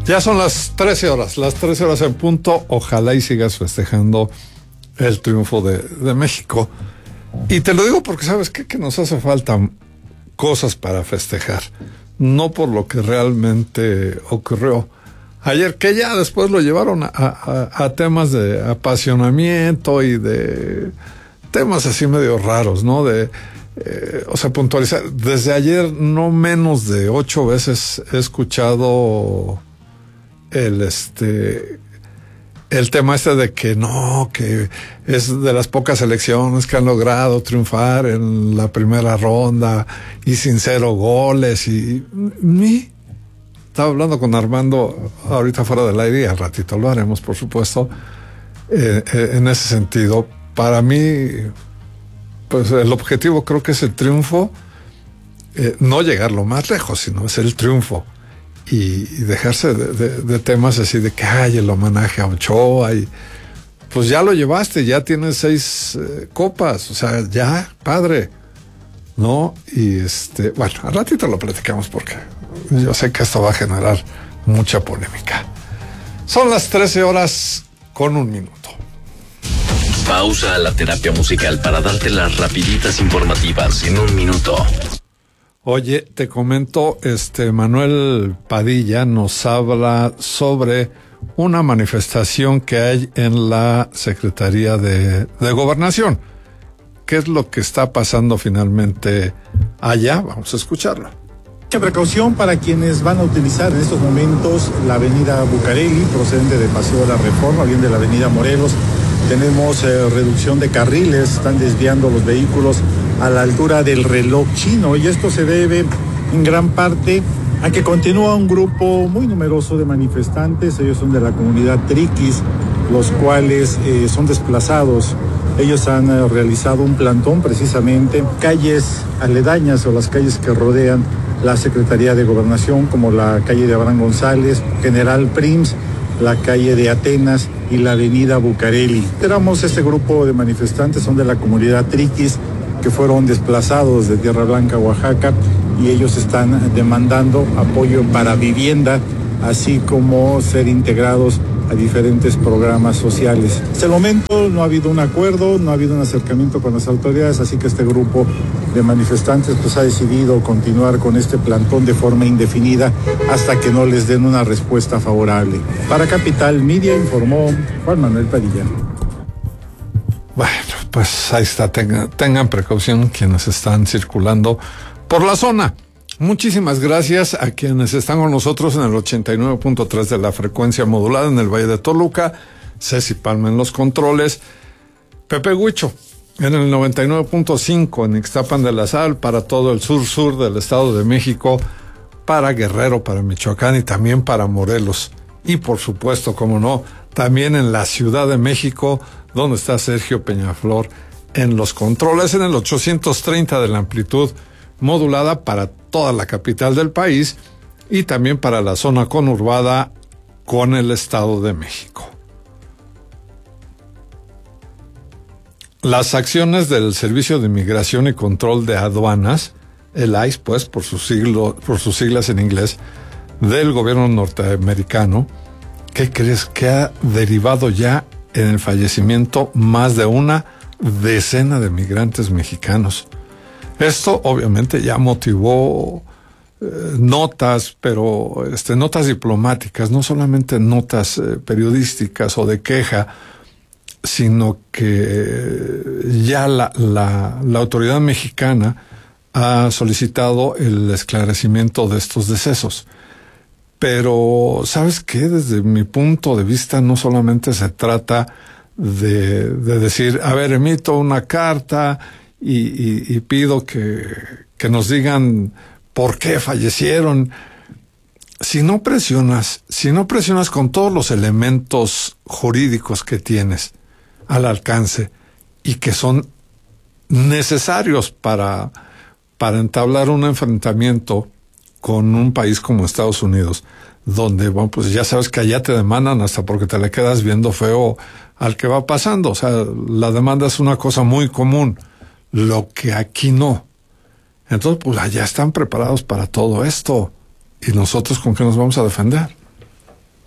Ya son las 13 horas en punto. Ojalá y sigas festejando el triunfo de México. Y te lo digo porque, ¿sabes qué? Que nos hace falta cosas para festejar. No por lo que realmente ocurrió ayer, que ya después lo llevaron a temas de apasionamiento y de temas así medio raros, ¿no? Puntualizar. Desde ayer no menos de 8 veces he escuchado el tema de que no, que es de las pocas selecciones que han logrado triunfar en la primera ronda y sin 0 goles estaba hablando con Armando ahorita fuera del aire y al ratito lo haremos, por supuesto. En ese sentido, para mí, pues el objetivo creo que es el triunfo, no llegar lo más lejos, sino es el triunfo. Y dejarse de temas así de que hay el homenaje a Ochoa y pues ya lo llevaste, ya tienes 6 copas, o sea, ya, padre, ¿no? Y bueno, al ratito lo platicamos porque yo sé que esto va a generar mucha polémica. Son las 13:01. Pausa a la terapia musical para darte las rapiditas informativas en 1 minuto. Oye, te comento, Manuel Padilla nos habla sobre una manifestación que hay en la Secretaría de Gobernación. ¿Qué es lo que está pasando finalmente allá? Vamos a escucharlo. Mucha precaución para quienes van a utilizar en estos momentos la avenida Bucareli, procedente de Paseo de la Reforma, bien de la avenida Morelos. Tenemos reducción de carriles, están desviando los vehículos a la altura del reloj chino y esto se debe en gran parte a que continúa un grupo muy numeroso de manifestantes. Ellos son de la comunidad Triquis, los cuales son desplazados. Ellos han realizado un plantón precisamente, calles aledañas o las calles que rodean la Secretaría de Gobernación, como la calle de Abraham González, General Prims, la calle de Atenas y la avenida Bucareli. Esperamos este grupo de manifestantes, son de la comunidad Triquis, que fueron desplazados de Tierra Blanca, Oaxaca, y ellos están demandando apoyo para vivienda, así como ser integrados a diferentes programas sociales. Hasta el momento no ha habido un acuerdo, no ha habido un acercamiento con las autoridades, así que este grupo de manifestantes pues ha decidido continuar con este plantón de forma indefinida hasta que no les den una respuesta favorable. Para Capital Media informó Juan Manuel Padilla. Bueno, pues ahí está, tengan precaución quienes están circulando por la zona. Muchísimas gracias a quienes están con nosotros en el 89.3 de la frecuencia modulada en el Valle de Toluca, Ceci Palma en los controles, Pepe Huicho en el 99.5 en Ixtapan de la Sal, para todo el sur del Estado de México, para Guerrero, para Michoacán y también para Morelos. Y por supuesto, como no, también en la Ciudad de México, donde está Sergio Peñaflor en los controles, en el 830 de la amplitud modulada para toda la capital del país y también para la zona conurbada con el Estado de México. Las acciones del Servicio de Inmigración y Control de Aduanas, el ICE, pues, por sus siglas en inglés, del gobierno norteamericano, ¿qué crees? Que ha derivado ya en el fallecimiento más de una decena de migrantes mexicanos. Esto obviamente ya motivó notas, pero notas diplomáticas, no solamente notas periodísticas o de queja, sino que ya la autoridad mexicana ha solicitado el esclarecimiento de estos decesos. Pero, ¿sabes qué? Desde mi punto de vista, no solamente se trata de decir, a ver, emito una carta y pido que nos digan por qué fallecieron. Si no presionas con todos los elementos jurídicos que tienes al alcance y que son necesarios para entablar un enfrentamiento con un país como Estados Unidos, donde, bueno, pues ya sabes que allá te demandan hasta porque te le quedas viendo feo al que va pasando. O sea, la demanda es una cosa muy común, lo que aquí no. Entonces, pues allá están preparados para todo esto. ¿Y nosotros con qué nos vamos a defender?